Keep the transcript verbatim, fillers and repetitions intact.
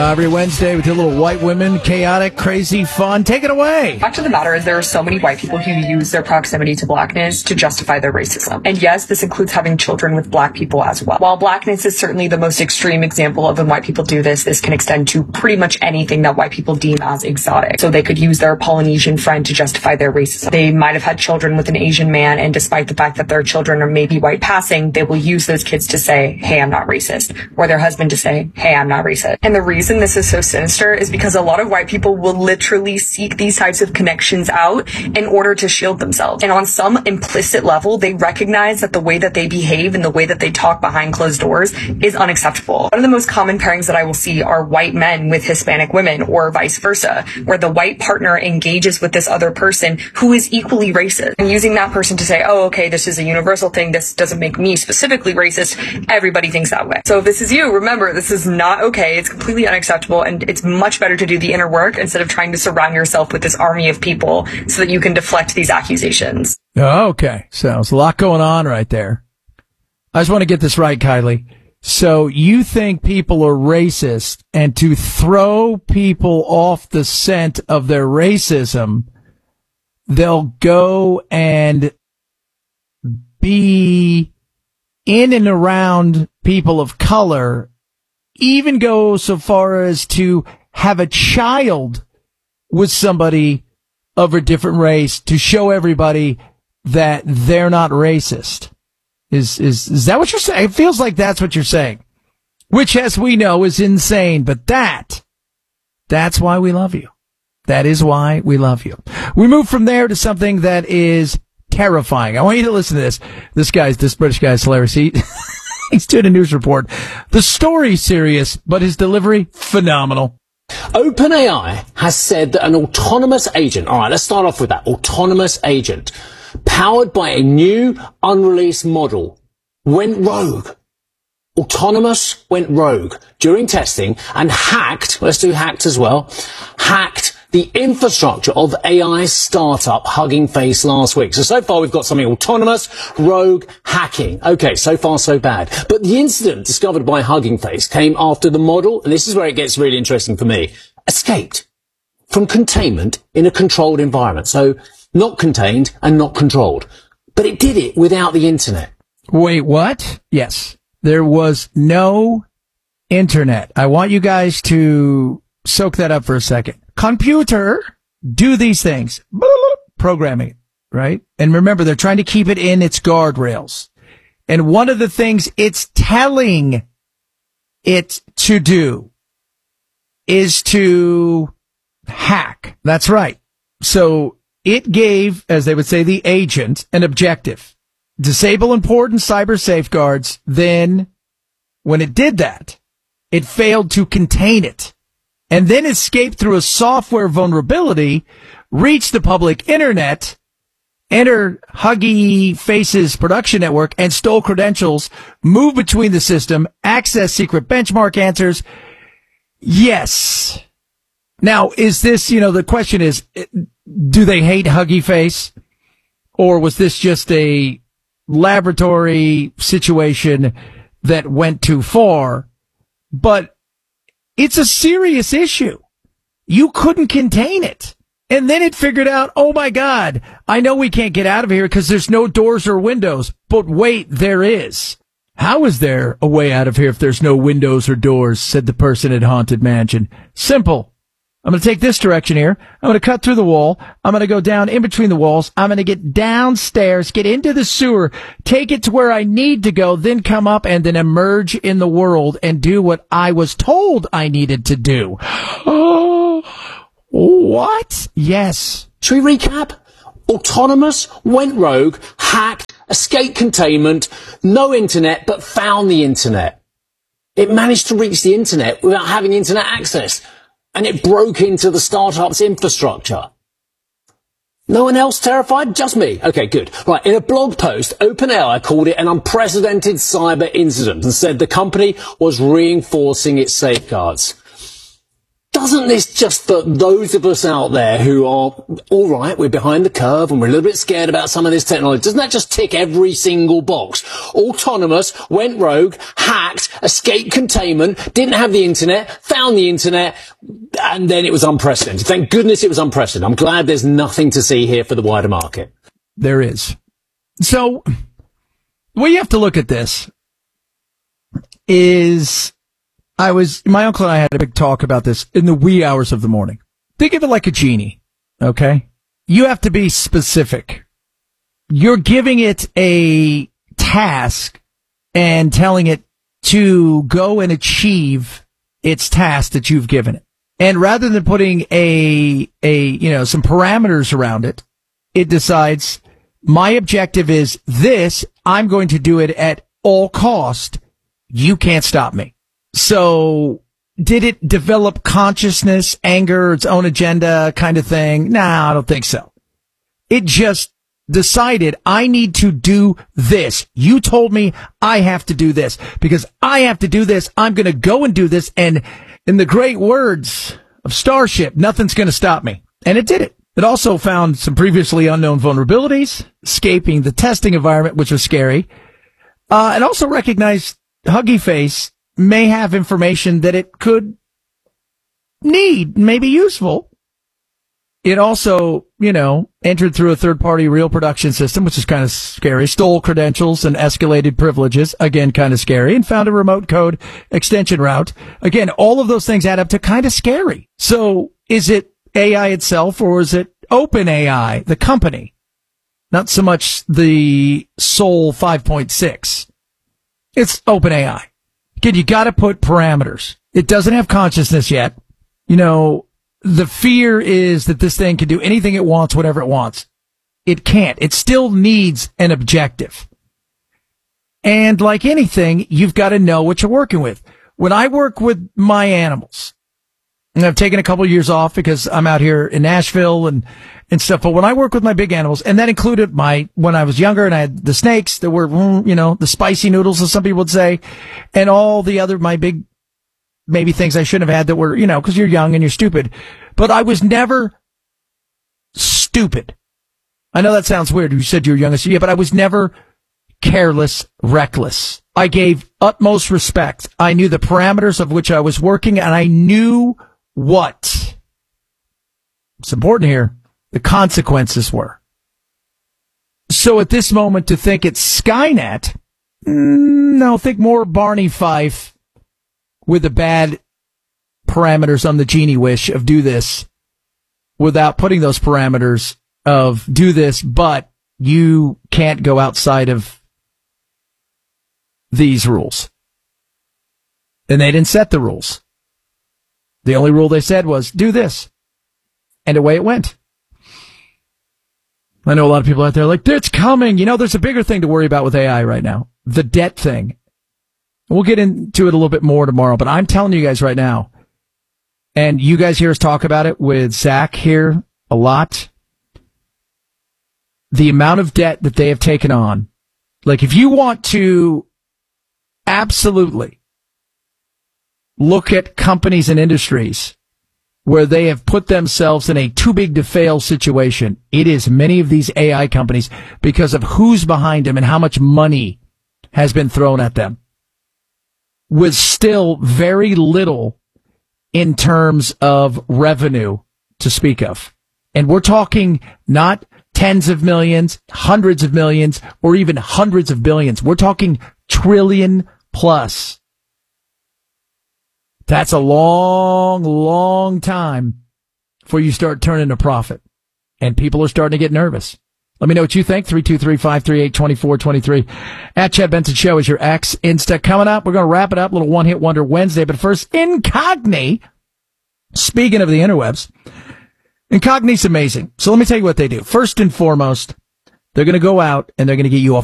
uh, every Wednesday with your little white women, chaotic, crazy fun. Take it away. The fact of the matter is there are so many white people who use their proximity to blackness to justify their racism. And yes, this includes having children with black people as well. While blackness is certainly the most extreme example of when white people do this, this can extend to pretty much anything that white people deem as exotic. So they could use their Polynesian friend to justify their racism. They might have had children with an Asian man, and despite the fact that their children are maybe white passing, they will use those kids to say, hey, I'm not racist. Or their husband to say, hey, I'm not racist. And the reason this is so sinister is because a lot of white people will literally seek these types of connections out in order to shield themselves. And on some implicit level, they recognize that the way that they behave and the way that they talk behind closed doors is unacceptable. One of the most common pairings that I will see are white men with Hispanic women, or vice versa, where the white partner engages with this other person who is equally racist, and using that person to say, oh, okay, this is a universal thing, this doesn't make me specifically racist. Everybody thinks that way. So if this is you, remember, this is not okay. It's completely unacceptable, and it's much better to do the inner work instead of trying to surround yourself with this army of people so that you can deflect these accusations. Okay, so there's a lot going on right there. I just want to get this right, Kylie. So you think people are racist, and to throw people off the scent of their racism, they'll go and be in and around people of color, even go so far as to have a child with somebody of a different race to show everybody that they're not racist. Is, is, is that what you're saying? It feels like that's what you're saying, which, as we know, is insane, but that, that's why we love you. That is why we love you. We move from there to something that is terrifying. I want you to listen to this. This guy's, this British guy's hilarious. He, he's doing a news report. The story's serious, but his delivery, phenomenal. OpenAI has said that an autonomous agent, all right, let's start off with that, autonomous agent, powered by a new unreleased model, went rogue. Autonomous went rogue during testing and hacked, let's do hacked as well, hacked the infrastructure of A I startup Hugging Face last week. So, so far we've got something autonomous, rogue, hacking. Okay, so far so bad. But the incident discovered by Hugging Face came after the model, and this is where it gets really interesting for me, escaped from containment in a controlled environment. So, not contained and not controlled. But it did it without the internet. Wait, what? Yes. There was no internet. I want you guys to soak that up for a second. Computer, do these things. Programming, right? And remember, they're trying to keep it in its guardrails. And one of the things it's telling it to do is to hack. That's right. So it gave, as they would say, the agent an objective. Disable important cyber safeguards. Then, when it did that, it failed to contain it, and then escaped through a software vulnerability, reached the public internet, entered Huggy Face's production network, and stole credentials, moved between the system, accessed secret benchmark answers. Yes. Now, is this, you know, the question is, do they hate Huggy Face? Or was this just a laboratory situation that went too far? But it's a serious issue. You couldn't contain it. And then it figured out, oh my God, I know we can't get out of here because there's no doors or windows. But wait, there is. How is there a way out of here if there's no windows or doors? Said the person at Haunted Mansion. Simple. I'm going to take this direction here. I'm going to cut through the wall. I'm going to go down in between the walls. I'm going to get downstairs, get into the sewer, take it to where I need to go, then come up and then emerge in the world and do what I was told I needed to do. Oh, what? Yes. Should we recap? Autonomous, went rogue, hacked, escaped containment, no internet, but found the internet. It managed to reach the internet without having internet access. And it broke into the startup's infrastructure. No one else terrified? Just me. Okay, good. Right, in a blog post, OpenAI called it an unprecedented cyber incident and said the company was reinforcing its safeguards. Does doesn't this just for those of us out there who are, all right, we're behind the curve and we're a little bit scared about some of this technology, doesn't that just tick every single box? Autonomous, went rogue, hacked, escaped containment, didn't have the internet, found the internet, and then it was unprecedented. Thank goodness it was unprecedented. I'm glad there's nothing to see here for the wider market. There is. So, the way you have to look at this is, I was, my uncle and I had a big talk about this in the wee hours of the morning. Think of it like a genie, okay? You have to be specific. You're giving it a task and telling it to go and achieve its task that you've given it. And rather than putting a, a, you know, some parameters around it, it decides, my objective is this, I'm going to do it at all cost. You can't stop me. So, did it develop consciousness, anger, its own agenda kind of thing? Nah, I don't think so. It just decided, I need to do this. You told me I have to do this. Because I have to do this, I'm going to go and do this. And in the great words of Starship, nothing's going to stop me. And it did it. It also found some previously unknown vulnerabilities, escaping the testing environment, which was scary. Uh, and also recognized Huggy Face may have information that it could need, may be useful. It also, you know, entered through a third-party real production system, which is kind of scary, stole credentials and escalated privileges, again, kind of scary, and found a remote code extension route. Again, all of those things add up to kind of scary. So is it A I itself, or is it OpenAI, the company? Not so much the Sol five point six. It's OpenAI. Again, you got to put parameters. It doesn't have consciousness yet. You know, the fear is that this thing can do anything it wants, whatever it wants. It can't. It still needs an objective. And like anything, you've got to know what you're working with. When I work with my animals, and I've taken a couple of years off because I'm out here in Nashville and, and stuff. But when I work with my big animals, and that included my, when I was younger and I had the snakes that were, you know, the spicy noodles, as some people would say, and all the other, my big, maybe things I shouldn't have had that were, you know, cause you're young and you're stupid. But I was never stupid. I know that sounds weird. You said you were young. Yeah, but I was never careless, reckless. I gave utmost respect. I knew the parameters of which I was working, and I knew what, it's important here, the consequences were. So at this moment, to think it's Skynet, no, think more Barney Fife with the bad parameters on the genie wish of do this without putting those parameters of do this, but you can't go outside of these rules. And they didn't set the rules. The only rule they said was, do this. And away it went. I know a lot of people out there are like, it's coming. You know, there's a bigger thing to worry about with A I right now. The debt thing. We'll get into it a little bit more tomorrow, but I'm telling you guys right now, and you guys hear us talk about it with Zach here a lot, the amount of debt that they have taken on. Like, if you want to absolutely look at companies and industries where they have put themselves in a too big to fail situation, it is many of these A I companies because of who's behind them and how much money has been thrown at them, with still very little in terms of revenue to speak of. And we're talking not tens of millions, hundreds of millions, or even hundreds of billions. We're talking trillion plus. That's a long, long time before you start turning a profit. And people are starting to get nervous. Let me know what you think. three two three, five three eight, two four two three. At Chad Benson Show is your X Insta. Coming up, we're going to wrap it up. A little one-hit wonder Wednesday. But first, Incogni. Speaking of the interwebs, Incogni's amazing. So let me tell you what they do. First and foremost, they're going to go out and they're going to get you a